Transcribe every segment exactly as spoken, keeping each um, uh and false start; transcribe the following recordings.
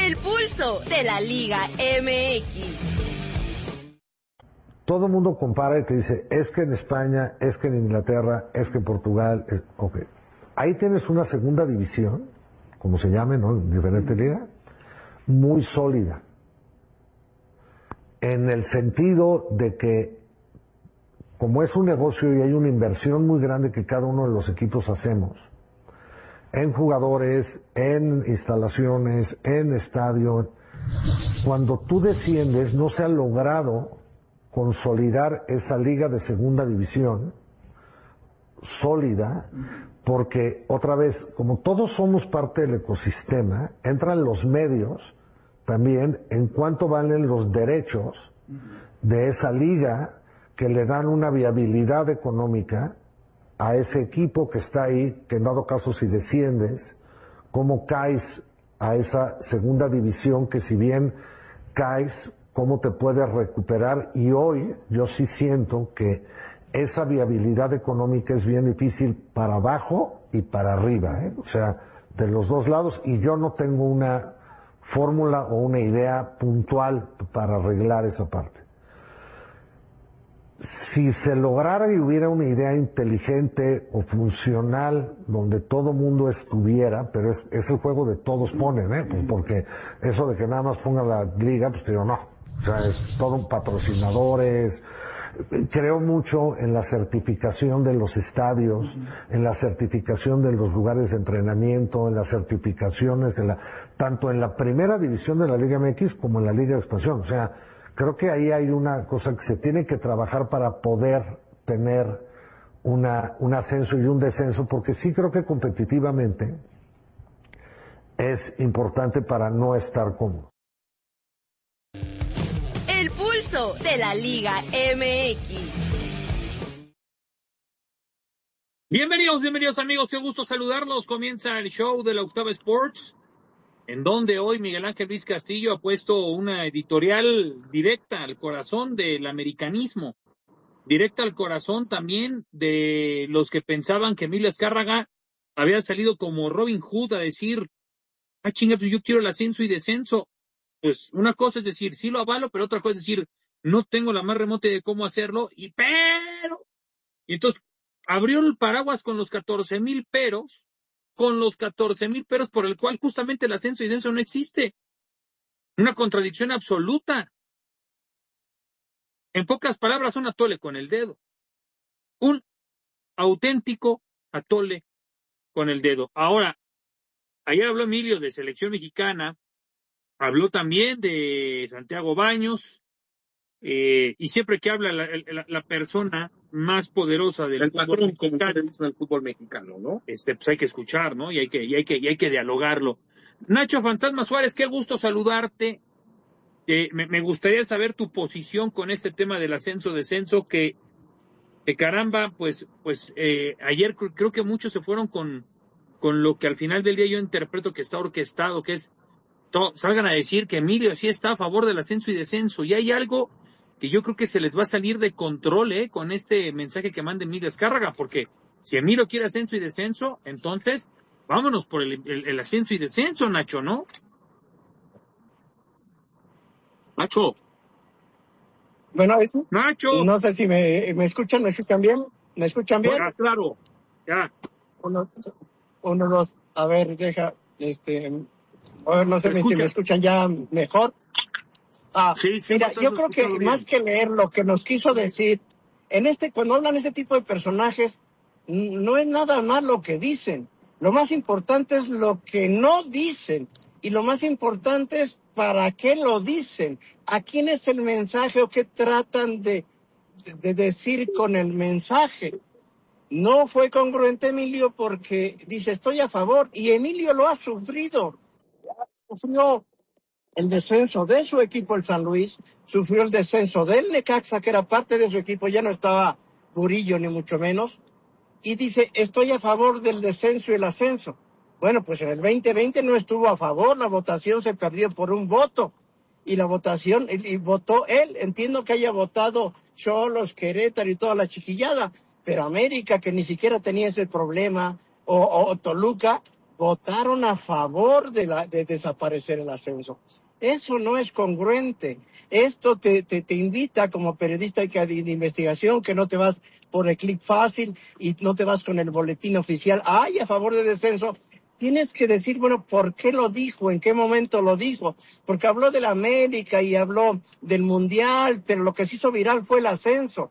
El pulso de la Liga M X. Todo el mundo compara y te dice, es que en España, es que en Inglaterra, es que en Portugal, es... ok. Ahí tienes una segunda división, como se llame, ¿no? En diferentes ligas, muy sólida. En el sentido de que, como es un negocio y hay una inversión muy grande que cada uno de los equipos hacemos, en jugadores, en instalaciones, en estadio, cuando tú desciendes no se ha logrado consolidar esa liga de segunda división sólida, porque otra vez, como todos somos parte del ecosistema, entran los medios también en cuánto valen los derechos de esa liga que le dan una viabilidad económica a ese equipo que está ahí, que en dado caso si desciendes, cómo caes a esa segunda división, que si bien caes, cómo te puedes recuperar. Y hoy yo sí siento que esa viabilidad económica es bien difícil para abajo y para arriba, ¿eh? O sea, de los dos lados, y yo no tengo una fórmula o una idea puntual para arreglar esa parte. Si se lograra y hubiera una idea inteligente o funcional donde todo mundo estuviera, pero es, es el juego de todos ponen, ¿eh? Pues porque eso de que nada más ponga la liga, pues te digo, no. O sea, es todo patrocinadores. Creo mucho en la certificación de los estadios, uh-huh. en la certificación de los lugares de entrenamiento, en las certificaciones, en la, tanto en la primera división de la Liga M X como en la Liga de Expansión. O sea, creo que ahí hay una cosa que se tiene que trabajar para poder tener una, un ascenso y un descenso, porque sí creo que competitivamente es importante para no estar cómodo. El pulso de la Liga M X. Bienvenidos, bienvenidos amigos, qué gusto saludarlos. Comienza el show de la Octava Sports, en donde hoy Miguel Ángel Ruiz Castillo ha puesto una editorial directa al corazón del americanismo, directa al corazón también de los que pensaban que Emilio Azcárraga había salido como Robin Hood a decir, ah, chinga, pues yo quiero el ascenso y descenso. Pues una cosa es decir, sí lo avalo, pero otra cosa es decir, no tengo la más remota de cómo hacerlo, y pero, y entonces abrió el paraguas con los catorce mil peros, con los catorce mil peros por el cual justamente el ascenso y descenso no existe. Una contradicción absoluta. En pocas palabras, un atole con el dedo. Un auténtico atole con el dedo. Ahora, ayer habló Emilio de selección mexicana, habló también de Santiago Baños, eh, y siempre que habla la, la, la persona más poderosa del el fútbol mexicano, del fútbol mexicano, ¿no? Este, pues hay que escuchar, ¿no? Y hay que, y hay que, y hay que dialogarlo. Nacho Fantasma Suárez, qué gusto saludarte. Eh, me, me gustaría saber tu posición con este tema del ascenso-descenso, que, que caramba, pues, pues eh, ayer cr- creo que muchos se fueron con, con lo que al final del día yo interpreto que está orquestado, que es To, salgan a decir que Emilio sí está a favor del ascenso y descenso, y hay algo que yo creo que se les va a salir de control, ¿eh? Con este mensaje que manda Emilio Azcárraga, porque si Emilio quiere ascenso y descenso, entonces vámonos por el, el, el ascenso y descenso, Nacho, ¿no? Nacho. Bueno, eso, Nacho. no sé si me, me escuchan, ¿me escuchan bien? ¿Me escuchan bien? Ah, claro, ya. Uno, uno, dos, a ver, deja, este... A ver, no sé si me escuchan ya mejor. Ah, sí, sí, mira, yo creo que bien. Más que leer lo que nos quiso decir, en este, cuando hablan este tipo de personajes, no es nada más lo que dicen. Lo más importante es lo que no dicen. Y lo más importante es para qué lo dicen. ¿A quién es el mensaje o qué tratan de, de, de decir con el mensaje? No fue congruente Emilio porque dice estoy a favor y Emilio lo ha sufrido. Sufrió el descenso de su equipo el San Luis, sufrió el descenso del Necaxa, que era parte de su equipo, ya no estaba Burillo ni mucho menos, y dice, estoy a favor del descenso y el ascenso. Bueno, pues en el veinte veinte no estuvo a favor, la votación se perdió por un voto, y la votación, y, y votó él, entiendo que haya votado Xolos, Querétaro y toda la chiquillada, pero América, que ni siquiera tenía ese problema, o, o Toluca, votaron a favor de, la, de desaparecer el ascenso. Eso no es congruente. Esto te, te, te invita como periodista de investigación, que no te vas por el clic fácil y no te vas con el boletín oficial, ¡ay, a favor del descenso! Tienes que decir, bueno, ¿por qué lo dijo? ¿En qué momento lo dijo? Porque habló de la América y habló del Mundial, pero lo que se hizo viral fue el ascenso.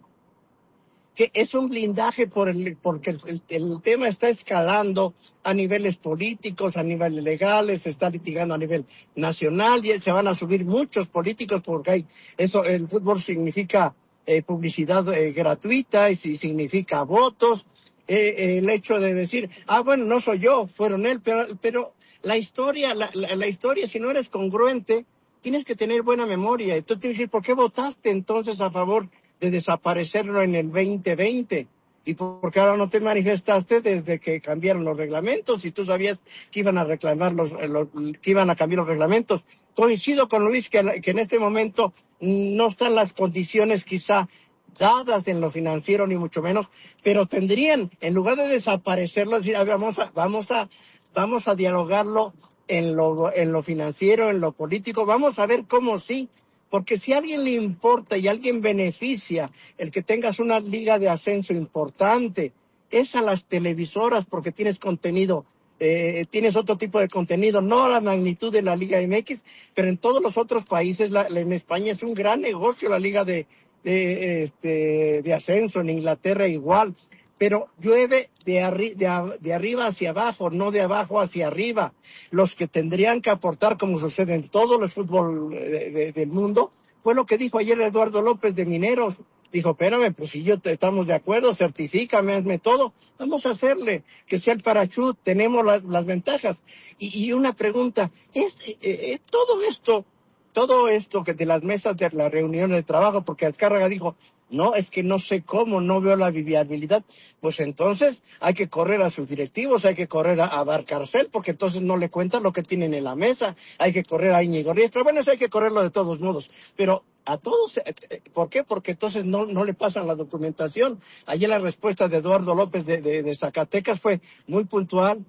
Que es un blindaje por el, porque el, el, el tema está escalando a niveles políticos, a niveles legales, se está litigando a nivel nacional y se van a subir muchos políticos porque hay, eso, el fútbol significa eh, publicidad eh, gratuita y si significa votos, eh, el hecho de decir, ah, bueno, no soy yo, fueron él, pero, pero la historia, la, la, la historia, si no eres congruente, tienes que tener buena memoria. Entonces tienes que decir, ¿por qué votaste entonces a favor de desaparecerlo en el veinte veinte? ¿Y por qué ahora no te manifestaste desde que cambiaron los reglamentos? Y tú sabías que iban a reclamar los, los que iban a cambiar los reglamentos. Coincido con Luis que, que en este momento no están las condiciones quizá dadas en lo financiero ni mucho menos, pero tendrían, en lugar de desaparecerlo, decir, a ver, vamos a, vamos a, vamos a dialogarlo en lo, en lo financiero, en lo político, vamos a ver cómo sí. Porque si a alguien le importa y a alguien beneficia el que tengas una liga de ascenso importante, es a las televisoras porque tienes contenido, eh, tienes otro tipo de contenido, no a la magnitud de la Liga M X, pero en todos los otros países, la, en España es un gran negocio la liga de, de, este, de ascenso, en Inglaterra igual. Pero llueve de, arri de, de arriba hacia abajo, no de abajo hacia arriba. Los que tendrían que aportar, como sucede en todos los fútbol de, de, del mundo, fue lo que dijo ayer Eduardo López de Mineros. Dijo, espérame, pues si yo te, estamos de acuerdo, certifícame, hazme todo, vamos a hacerle que sea el parachute, tenemos la, las ventajas. Y, y una pregunta, ¿es eh, eh, todo esto, todo esto que de las mesas de la reunión de trabajo, porque Azcárraga dijo, no, es que no sé cómo, no veo la viabilidad, pues entonces hay que correr a sus directivos, hay que correr a, a dar cárcel, porque entonces no le cuentan lo que tienen en la mesa, hay que correr a Íñigo Riestra, bueno, eso hay que correrlo de todos modos, pero a todos, ¿por qué? Porque entonces no, no le pasan la documentación. Ayer la respuesta de Eduardo López de, de, de Zacatecas fue muy puntual.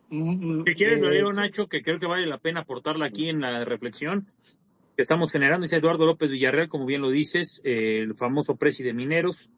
¿Qué quieres, lo digo, Nacho, que creo que vale la pena aportarla aquí en la reflexión que estamos generando? Dice Eduardo López Villarreal, como bien lo dices, eh, el famoso presi de Mineros.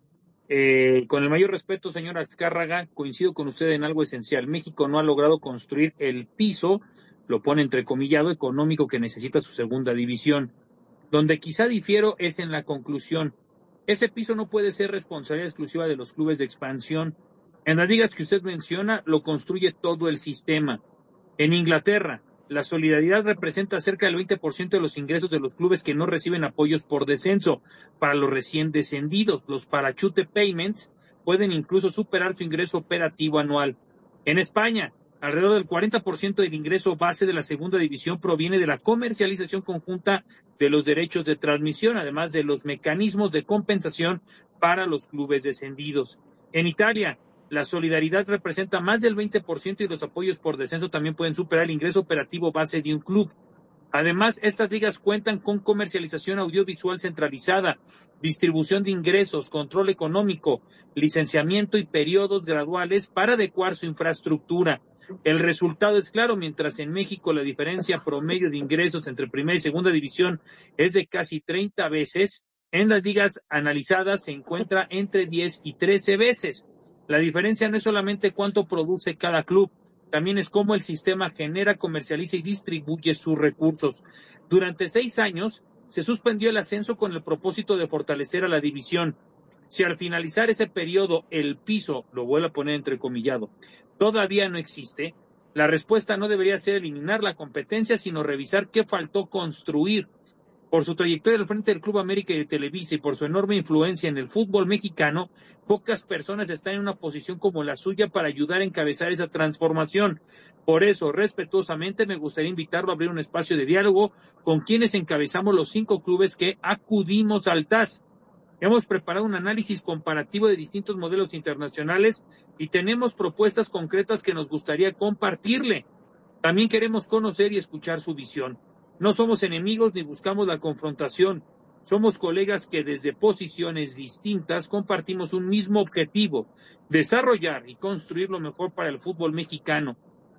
Eh, con el mayor respeto, señor Azcárraga, coincido con usted en algo esencial. México no ha logrado construir el piso, lo pone entrecomillado, económico que necesita su segunda división. Donde quizá difiero es en la conclusión. Ese piso no puede ser responsabilidad exclusiva de los clubes de expansión. En las ligas que usted menciona, lo construye todo el sistema. En Inglaterra, la solidaridad representa cerca del veinte por ciento de los ingresos de los clubes que no reciben apoyos por descenso. Para los recién descendidos, los parachute payments pueden incluso superar su ingreso operativo anual. En España, alrededor del cuarenta por ciento del ingreso base de la segunda división proviene de la comercialización conjunta de los derechos de transmisión, además de los mecanismos de compensación para los clubes descendidos. En Italia, la solidaridad representa más del veinte por ciento y los apoyos por descenso también pueden superar el ingreso operativo base de un club. Además, estas ligas cuentan con comercialización audiovisual centralizada, distribución de ingresos, control económico, licenciamiento y periodos graduales para adecuar su infraestructura. El resultado es claro, mientras en México la diferencia promedio de ingresos entre primera y segunda división es de casi treinta veces, en las ligas analizadas se encuentra entre diez y trece veces. La diferencia no es solamente cuánto produce cada club, también es cómo el sistema genera, comercializa y distribuye sus recursos. Durante seis años se suspendió el ascenso con el propósito de fortalecer a la división. Si al finalizar ese periodo el piso, lo vuelvo a poner entrecomillado, todavía no existe, la respuesta no debería ser eliminar la competencia, sino revisar qué faltó construir. Por su trayectoria al frente del Club América y de Televisa y por su enorme influencia en el fútbol mexicano, pocas personas están en una posición como la suya para ayudar a encabezar esa transformación. Por eso, respetuosamente, me gustaría invitarlo a abrir un espacio de diálogo con quienes encabezamos los cinco clubes que acudimos al T A S. Hemos preparado un análisis comparativo de distintos modelos internacionales y tenemos propuestas concretas que nos gustaría compartirle. También queremos conocer y escuchar su visión. No somos enemigos ni buscamos la confrontación. Somos colegas que desde posiciones distintas compartimos un mismo objetivo, desarrollar y construir lo mejor para el fútbol mexicano.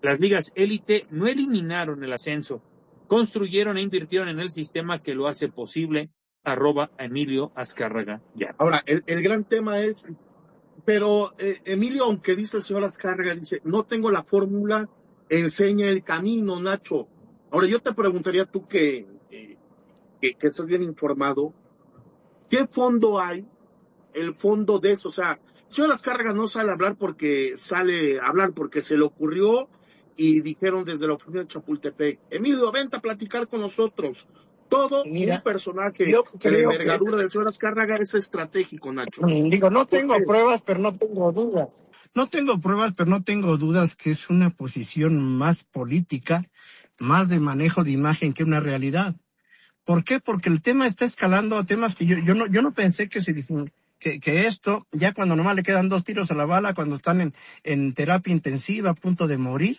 Las ligas élite no eliminaron el ascenso, construyeron e invirtieron en el sistema que lo hace posible. Arroba Emilio Azcárraga. Ya. Ahora, el, el gran tema es, pero eh, Emilio, aunque dice el señor Azcárraga, dice, no tengo la fórmula, enseña el camino, Nacho. Ahora, yo te preguntaría tú que, eh, que, que estás bien informado, ¿qué fondo hay? El fondo de eso, o sea, el señor Azcárraga no sale a hablar porque sale a hablar porque se le ocurrió y dijeron desde la oficina de Chapultepec, Emilio, vente a platicar con nosotros. Todo Mira, un personaje de la envergadura del señor Azcárraga es estratégico, Nacho. Digo, no tengo pruebas, pero no tengo dudas. No tengo pruebas, pero no tengo dudas que es una posición más política, más de manejo de imagen que una realidad. ¿Por qué? Porque el tema está escalando a temas que yo, yo no, yo no pensé que se que, que esto, ya cuando nomás le quedan dos tiros a la bala, cuando están en, en terapia intensiva, a punto de morir,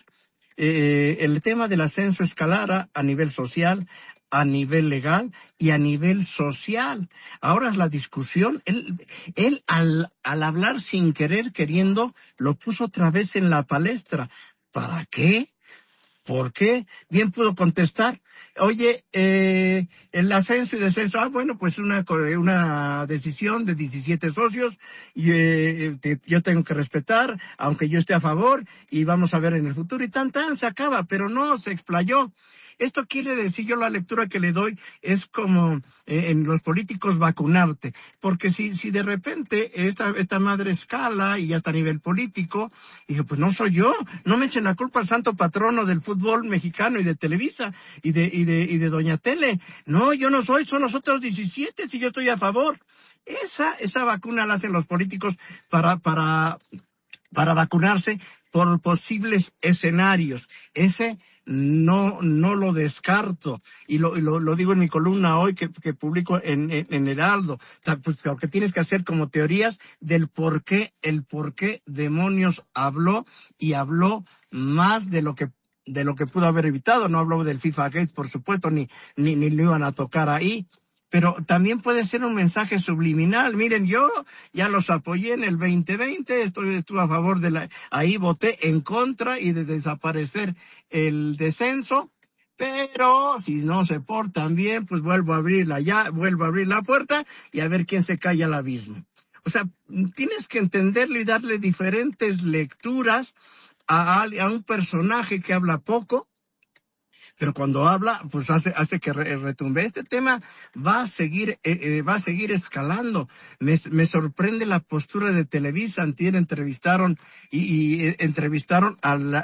eh, el tema del ascenso escalara a nivel social, a nivel legal y a nivel social. Ahora es la discusión, él, él al, al hablar sin querer, queriendo, lo puso otra vez en la palestra. ¿Para qué? ¿Por qué? Bien pudo contestar. Oye, eh, el ascenso y descenso, ah, bueno, pues una, una decisión de diecisiete socios, y eh, te, yo tengo que respetar, aunque yo esté a favor, y vamos a ver en el futuro, y tan tan, se acaba, pero no, se explayó. Esto quiere decir, yo la lectura que le doy es como eh, en los políticos vacunarte, porque si si de repente esta esta madre escala y ya está a nivel político, dije, pues no soy yo, no me echen la culpa al santo patrono del fútbol mexicano y de Televisa y de y de y de Doña Tele. No, yo no soy, son los otros diecisiete, si yo estoy a favor. Esa esa vacuna la hacen los políticos para para para vacunarse por posibles escenarios. Ese no no lo descarto, y lo, lo, lo digo en mi columna hoy que, que publico en, en, en Heraldo, pues porque tienes que hacer como teorías del por qué, el por qué demonios habló, y habló más de lo que de lo que pudo haber evitado. No habló del FIFA Gate, por supuesto, ni, ni, ni lo iban a tocar ahí. Pero también puede ser un mensaje subliminal. Miren, yo ya los apoyé en el veinte veinte, estoy, estuve a favor de la, ahí voté en contra y de desaparecer el descenso, pero si no se portan bien, pues vuelvo a abrir la, ya, vuelvo a abrir la puerta y a ver quién se calla al abismo. O sea, tienes que entenderlo y darle diferentes lecturas a, a un personaje que habla poco, pero cuando habla, pues hace hace que retumbe. Este tema va a seguir eh, eh, va a seguir escalando. Me, me sorprende la postura de Televisa. Antier entrevistaron y, y eh, entrevistaron al,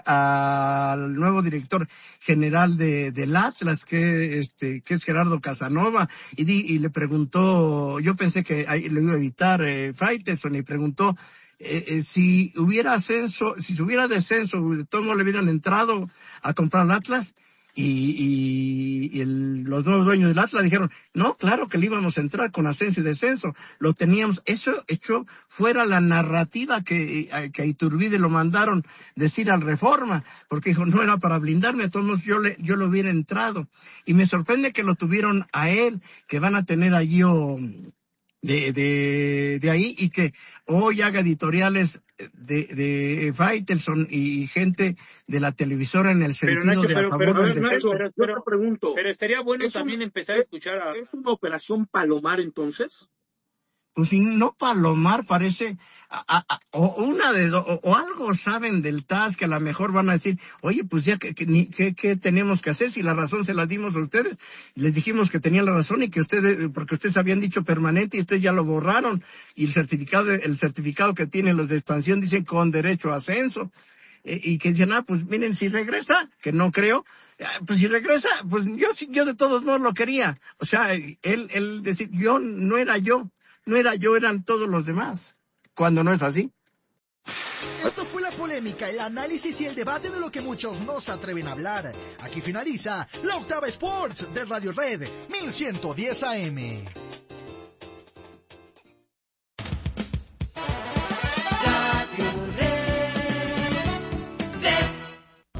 al nuevo director general de del Atlas, que este que es Gerardo Casanova, y, di, y le preguntó, yo pensé que ahí lo iba a evitar eh, Faitelson, y preguntó Eh, eh, si hubiera ascenso, si hubiera descenso, todos no le hubieran entrado a comprar el Atlas. Y, y, y el, los nuevos dueños del Atlas dijeron, no, claro que le íbamos a entrar con ascenso y descenso, lo teníamos. Eso echó fuera la narrativa que, que a Iturbide lo mandaron decir al Reforma, porque dijo, no era para blindarme, a todos yo le, yo lo hubiera entrado. Y me sorprende que lo tuvieron a él, que van a tener allí oh, de, de, de ahí, y que hoy haga editoriales de, de Faitelson y gente de la televisora en el sentido pero, Nacho, de a pero, favor pero, del pero, Nacho, pero, pero, te pregunto, pero estaría bueno también un, empezar a escuchar a... ¿Es una operación Palomar entonces? Pues si no Palomar parece, a, a, o una de o, o algo saben del T A S que a lo mejor van a decir, oye, pues ya que, que, que, que tenemos que hacer si la razón se la dimos a ustedes, les dijimos que tenían la razón y que ustedes, porque ustedes habían dicho permanente y ustedes ya lo borraron, y el certificado, el certificado que tienen los de expansión dicen con derecho a ascenso. Eh, y que dicen, ah, pues miren, si regresa, que no creo, eh, pues si regresa, pues yo yo de todos modos lo quería. O sea, él, él decir, yo no era yo. No era yo, eran todos los demás, cuando no es así. Esto fue la polémica, el análisis y el debate de lo que muchos no se atreven a hablar. Aquí finaliza la Octava Sports de Radio Red mil ciento diez A M.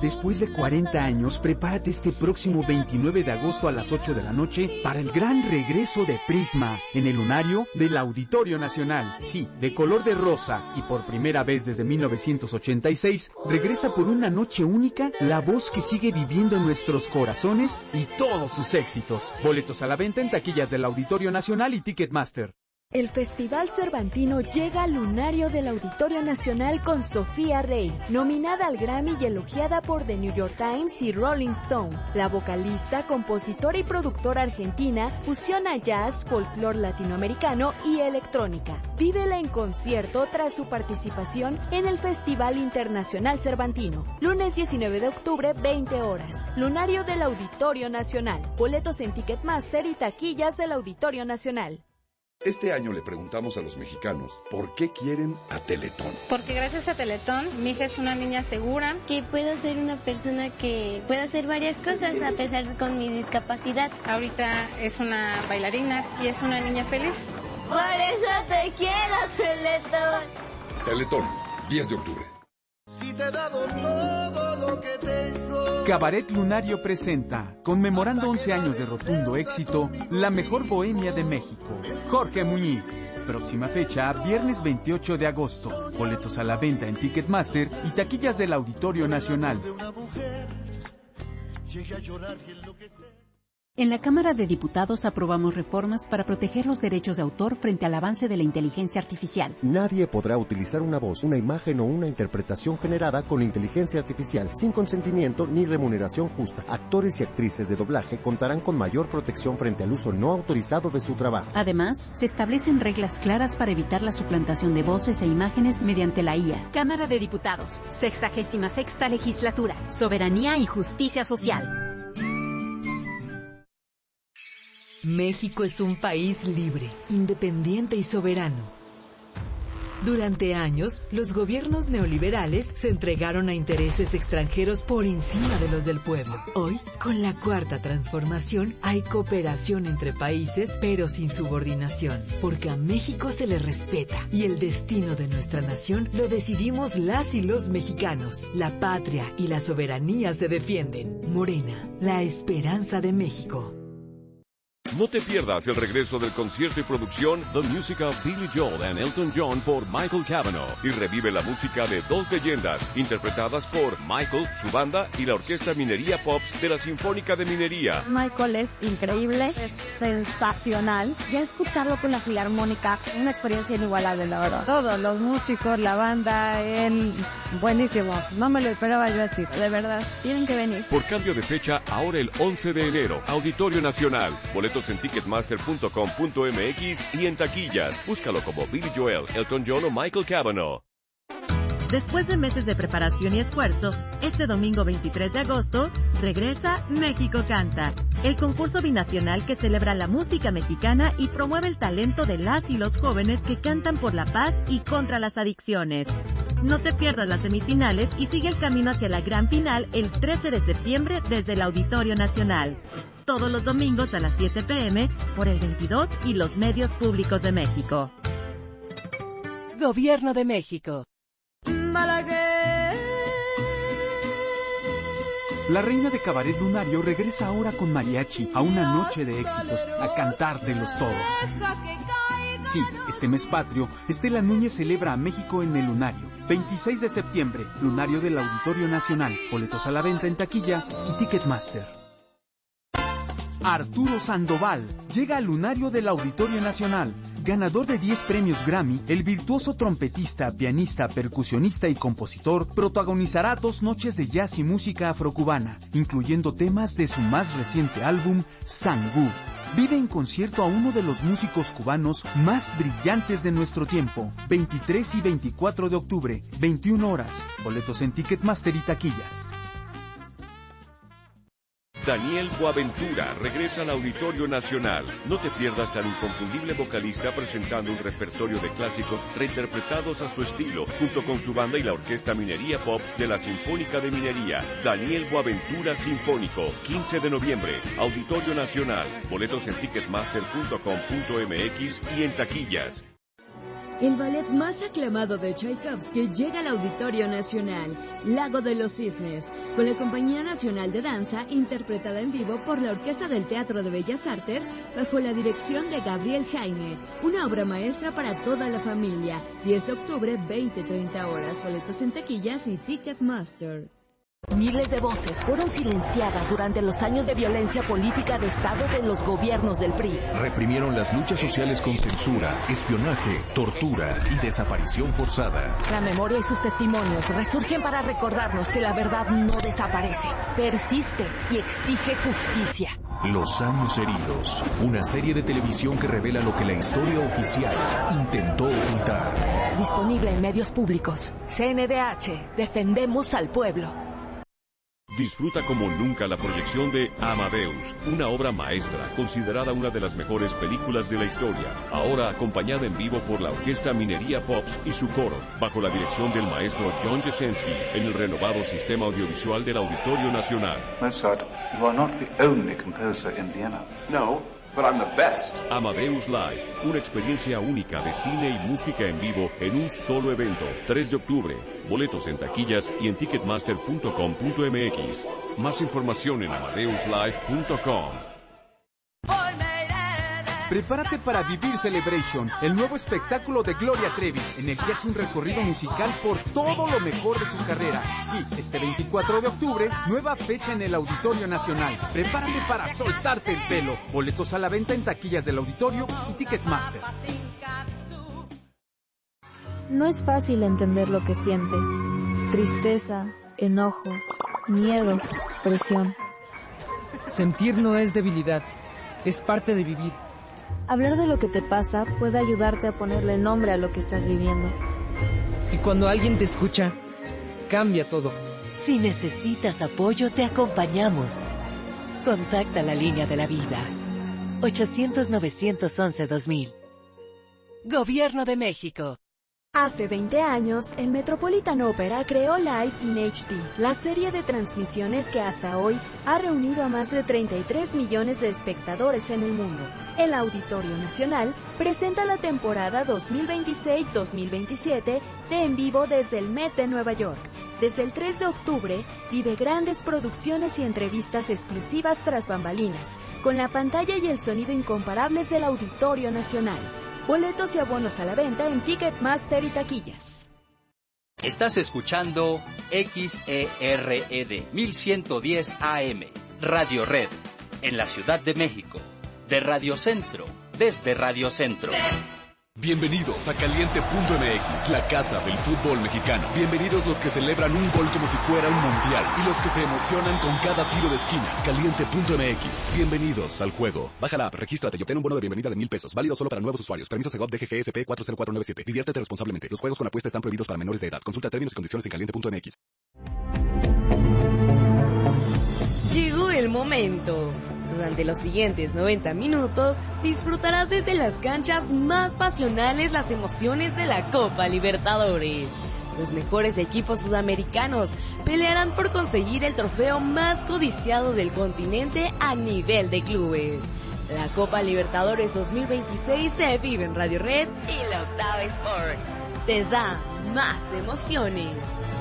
después de cuarenta años, prepárate este próximo veintinueve de agosto a las ocho de la noche para el gran regreso de Prisma en el lunario del Auditorio Nacional. Sí, de color de rosa, y por primera vez desde mil novecientos ochenta y seis, regresa por una noche única la voz que sigue viviendo en nuestros corazones y todos sus éxitos. Boletos a la venta en taquillas del Auditorio Nacional y Ticketmaster. El Festival Cervantino llega al lunario del Auditorio Nacional con Sofía Rey, nominada al Grammy y elogiada por The New York Times y Rolling Stone. La vocalista, compositora y productora argentina fusiona jazz, folclore latinoamericano y electrónica. Vívela en concierto tras su participación en el Festival Internacional Cervantino. Lunes diecinueve de octubre, veinte horas. Lunario del Auditorio Nacional. Boletos en Ticketmaster y taquillas del Auditorio Nacional. Este año le preguntamos a los mexicanos por qué quieren a Teletón. Porque gracias a Teletón, mi hija es una niña segura. Que puedo ser una persona que puede hacer varias cosas a pesar de con mi discapacidad. Ahorita es una bailarina y es una niña feliz. Por eso te quiero, Teletón. Teletón, diez de octubre. Si te he dado todo lo que tengo. Cabaret Lunario presenta, conmemorando once años de rotundo éxito, la mejor bohemia de México, Jorge Muñiz. Próxima fecha, viernes veintiocho de agosto. Boletos a la venta en Ticketmaster y taquillas del Auditorio Nacional. En la Cámara de Diputados aprobamos reformas para proteger los derechos de autor frente al avance de la inteligencia artificial. Nadie podrá utilizar una voz, una imagen o una interpretación generada con inteligencia artificial sin consentimiento ni remuneración justa. Actores y actrices de doblaje contarán con mayor protección frente al uso no autorizado de su trabajo. Además, se establecen reglas claras para evitar la suplantación de voces e imágenes mediante la I A. Cámara de Diputados, sexagésima sexta legislatura, soberanía y justicia social. México es un país libre, independiente y soberano. Durante años, los gobiernos neoliberales se entregaron a intereses extranjeros por encima de los del pueblo. Hoy, con la Cuarta Transformación, hay cooperación entre países, pero sin subordinación, porque a México se le respeta y el destino de nuestra nación lo decidimos las y los mexicanos. La patria y la soberanía se defienden. Morena, la esperanza de México. No te pierdas el regreso del concierto y producción The Music of Billy Joel and Elton John por Michael Cavanaugh y revive la música de dos leyendas interpretadas por Michael, su banda y la Orquesta Minería Pops de la Sinfónica de Minería. Michael es increíble, es sensacional. Ya escucharlo con la Filarmónica, una experiencia inigualable, la verdad. Todos los músicos, la banda, él, buenísimo. No me lo esperaba yo así, de verdad. Tienen que venir. Por cambio de fecha, ahora el once de enero, Auditorio Nacional. Boletos en ticketmaster punto com punto m x y en taquillas. Búscalo como Billy Joel, Elton John o Michael Cavanaugh. Después de meses de preparación y esfuerzo, este domingo veintitrés de agosto, regresa México Canta, el concurso binacional que celebra la música mexicana y promueve el talento de las y los jóvenes que cantan por la paz y contra las adicciones. No te pierdas las semifinales y sigue el camino hacia la gran final el trece de septiembre desde el Auditorio Nacional. Todos los domingos a las siete p m por el veintidós y los medios públicos de México. Gobierno de México. La reina de Cabaret Lunario regresa ahora con mariachi a una noche de éxitos, a cantártelos todos. Sí, este mes patrio, Estela Núñez celebra a México en el Lunario. veintiséis de septiembre, Lunario del Auditorio Nacional. Boletos a la venta en taquilla y Ticketmaster. Arturo Sandoval llega al Lunario del Auditorio Nacional. Ganador de diez premios Grammy, el virtuoso trompetista, pianista, percusionista y compositor protagonizará dos noches de jazz y música afrocubana, incluyendo temas de su más reciente álbum, Sangú. Vive en concierto a uno de los músicos cubanos más brillantes de nuestro tiempo. veintitrés y veinticuatro de octubre, veintiuna horas. Boletos en Ticketmaster y taquillas. Daniel Boaventura regresa al Auditorio Nacional. No te pierdas al inconfundible vocalista presentando un repertorio de clásicos reinterpretados a su estilo, junto con su banda y la Orquesta Minería Pop de la Sinfónica de Minería. Daniel Boaventura Sinfónico, quince de noviembre, Auditorio Nacional. Boletos en ticketmaster punto com punto m x y en taquillas. El ballet más aclamado de Tchaikovsky llega al Auditorio Nacional, Lago de los Cisnes, con la Compañía Nacional de Danza, interpretada en vivo por la Orquesta del Teatro de Bellas Artes, bajo la dirección de Gabriel Jaime. Una obra maestra para toda la familia. diez de octubre, veinte a treinta horas. Boletos en taquillas y Ticketmaster. Miles de voces fueron silenciadas durante los años de violencia política de Estado de los gobiernos del P R I. Reprimieron las luchas sociales con censura, espionaje, tortura y desaparición forzada. La memoria y sus testimonios resurgen para recordarnos que la verdad no desaparece, persiste y exige justicia. Los años heridos, una serie de televisión que revela lo que la historia oficial intentó ocultar. Disponible en medios públicos. C N D H, defendemos al pueblo. Disfruta como nunca la proyección de Amadeus, una obra maestra, considerada una de las mejores películas de la historia, ahora acompañada en vivo por la Orquesta Minería Pops y su coro, bajo la dirección del maestro John Jasenski, en el renovado sistema audiovisual del Auditorio Nacional. Mozart, you are not the only composer in Vienna. No, but I'm the best. Amadeus Live, una experiencia única de cine y música en vivo en un solo evento, tres de octubre. Boletos en taquillas y en ticketmaster punto com punto m x. Más información en amadeus live punto com. Prepárate para vivir Celebration, el nuevo espectáculo de Gloria Trevi, en el que hace un recorrido musical por todo lo mejor de su carrera. Sí, este veinticuatro de octubre, nueva fecha en el Auditorio Nacional. Prepárate para soltarte el pelo. Boletos a la venta en taquillas del Auditorio y Ticketmaster. No es fácil entender lo que sientes. Tristeza, enojo, miedo, presión. Sentir no es debilidad, es parte de vivir. Hablar de lo que te pasa puede ayudarte a ponerle nombre a lo que estás viviendo. Y cuando alguien te escucha, cambia todo. Si necesitas apoyo, te acompañamos. Contacta la línea de la vida. ochocientos, novecientos once, dos mil. Gobierno de México. Hace veinte años, el Metropolitan Opera creó Live in H D, la serie de transmisiones que hasta hoy ha reunido a más de treinta y tres millones de espectadores en el mundo. El Auditorio Nacional presenta la temporada dos mil veintiséis dos mil veintisiete de En Vivo desde el Met de Nueva York. Desde el tres de octubre, vive grandes producciones y entrevistas exclusivas tras bambalinas, con la pantalla y el sonido incomparables del Auditorio Nacional. Boletos y abonos a la venta en Ticketmaster y taquillas. Estás escuchando X E R E D mil ciento diez A M, Radio Red, en la Ciudad de México. De Radio Centro, desde Radio Centro. Bienvenidos a Caliente punto m x, la casa del fútbol mexicano. Bienvenidos los que celebran un gol como si fuera un mundial y los que se emocionan con cada tiro de esquina. Caliente punto m x. Bienvenidos al juego. Baja la app, regístrate y obtén un bono de bienvenida de mil pesos. Válido solo para nuevos usuarios. Permiso Segov D G G S P cuatro cero cuatro nueve siete. Diviértete responsablemente. Los juegos con apuesta están prohibidos para menores de edad. Consulta términos y condiciones en caliente punto m x. Llegó el momento. Durante los siguientes noventa minutos, disfrutarás desde las canchas más pasionales las emociones de la Copa Libertadores. Los mejores equipos sudamericanos pelearán por conseguir el trofeo más codiciado del continente a nivel de clubes. La Copa Libertadores dos mil veintiséis se vive en Radio Red y la Octava Sport. Te da más emociones.